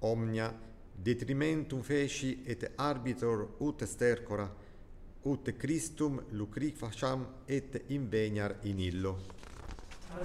omnia detrimentum feci et arbitor ut stercora, ut Christum lucri facam et inveniar in illo.